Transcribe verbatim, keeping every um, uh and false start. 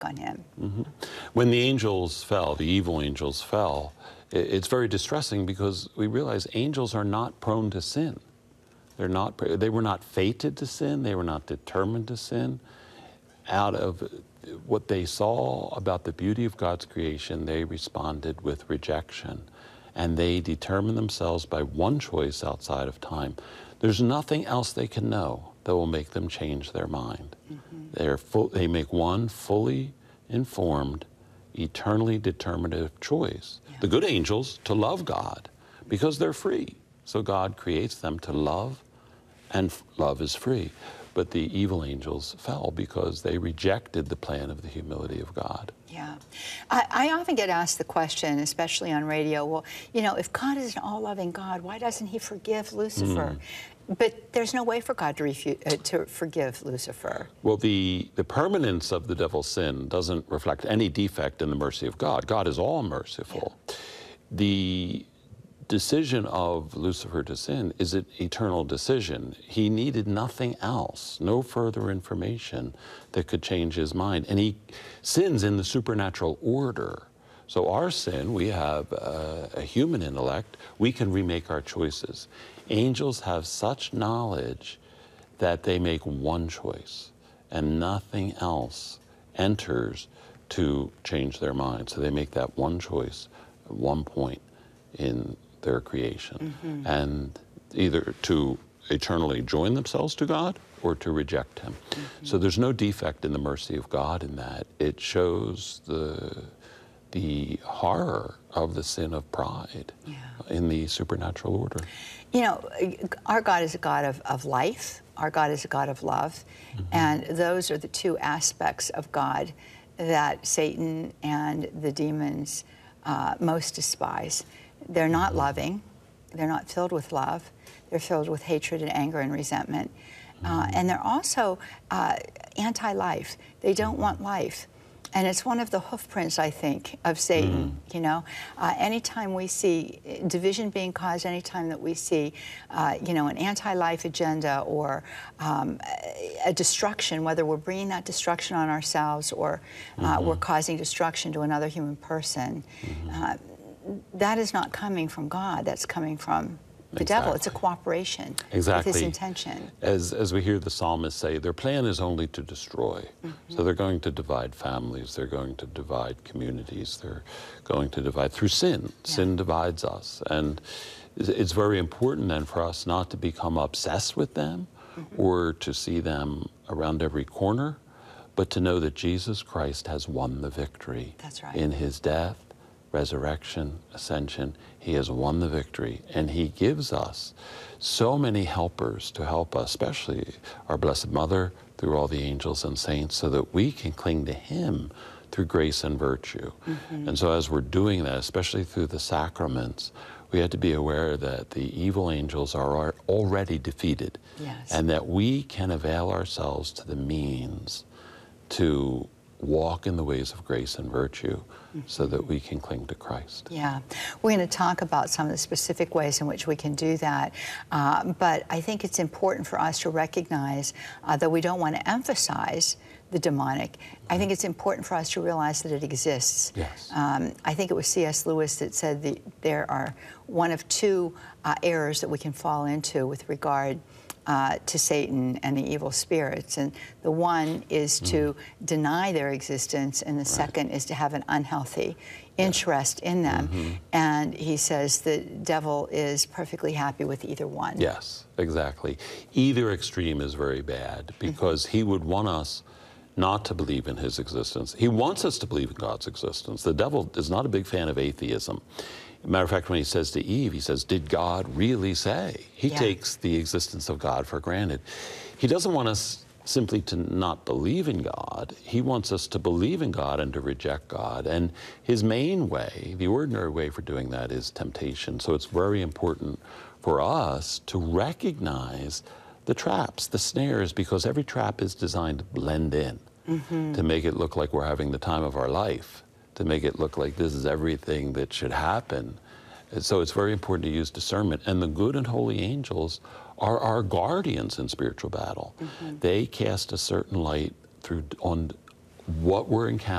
on him. Mm-hmm. When the angels fell, the evil angels fell, it's very distressing because we realize angels are not prone to sin. They're not, they were not fated to sin. They were not determined to sin. Out of what they saw about the beauty of God's creation, they responded with rejection. And they determined themselves by one choice outside of time. There's nothing else they can know that will make them change their mind. Mm-hmm. They're full, they make one fully informed, eternally determinative choice. Yeah. The good angels to love God because they're free. So God creates them to love, and love is free. But the evil angels fell because they rejected the plan of the humility of God. Yeah. I, I often get asked the question, especially on radio, well, you know, if God is an all-loving God, why doesn't he forgive Lucifer? Mm. But there's no way for God to, refu uh, to forgive Lucifer. Well, the, the permanence of the devil's sin doesn't reflect any defect in the mercy of God. God is all merciful. Yeah. The decision of Lucifer to sin is an eternal decision. He needed nothing else, no further information that could change his mind. And he sins in the supernatural order. So our sin, we have a, a human intellect, we can remake our choices. Angels have such knowledge that they make one choice and nothing else enters to change their mind. So they make that one choice at one point in their creation, mm-hmm. and either to eternally join themselves to God or to reject him. Mm-hmm. So there's no defect in the mercy of God in that. It shows the, the horror of the sin of pride yeah. in the supernatural order. You know, our God is a God of, of life. Our God is a God of love. Mm-hmm. And those are the two aspects of God that Satan and the demons uh, most despise. They're not loving. They're not filled with love. They're filled with hatred and anger and resentment. Uh, and they're also uh, anti-life. They don't want life. And it's one of the hoofprints, I think, of Satan, mm. you know. Uh, anytime we see division being caused, anytime that we see, uh, you know, an anti-life agenda or um, a destruction, whether we're bringing that destruction on ourselves or uh, mm-hmm. we're causing destruction to another human person, mm-hmm. uh, that is not coming from God. That's coming from the exactly. devil. It's a cooperation exactly. with his intention. As, as we hear the psalmist say, their plan is only to destroy. Mm-hmm. So they're going to divide families. They're going to divide communities. They're going to divide through sin. Yeah. Sin divides us. And it's very important then for us not to become obsessed with them mm-hmm. or to see them around every corner, but to know that Jesus Christ has won the victory. That's right. In his death, resurrection, ascension, he has won the victory, and he gives us so many helpers to help us, especially our Blessed Mother, through all the angels and saints, so that we can cling to him through grace and virtue. Mm-hmm. And so as we're doing that, especially through the sacraments, we have to be aware that the evil angels are already defeated, yes. and that we can avail ourselves to the means to walk in the ways of grace and virtue mm-hmm. so that we can cling to Christ. Yeah. We're going to talk about some of the specific ways in which we can do that. Uh, but I think it's important for us to recognize, uh, though we don't want to emphasize the demonic, I think it's important for us to realize that it exists. Yes. Um, I think it was C S Lewis that said that there are one of two uh, errors that we can fall into with regard Uh, to Satan and the evil spirits. And the one is mm. to deny their existence, and the right. second is to have an unhealthy interest yeah. in them. Mm-hmm. And he says the devil is perfectly happy with either one. Yes, exactly. Either extreme is very bad because mm-hmm. he would want us not to believe in his existence. He wants us to believe in God's existence. The devil is not a big fan of atheism. Matter of fact, when he says to Eve, he says, did God really say? He yeah. takes the existence of God for granted. He doesn't want us simply to not believe in God. He wants us to believe in God and to reject God. And his main way, the ordinary way for doing that, is temptation. So it's very important for us to recognize the traps, the snares, because every trap is designed to blend in, mm-hmm. to make it look like we're having the time of our life, to make it look like this is everything that should happen. And so it's very important to use discernment. And the good and holy angels are our guardians in spiritual battle. Mm-hmm. They cast a certain light through on what we're encountering.